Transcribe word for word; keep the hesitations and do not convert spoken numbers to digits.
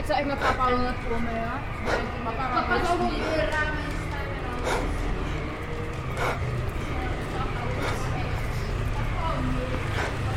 Sa ik met papa aan het komen, ja. Papa was ook weer raar.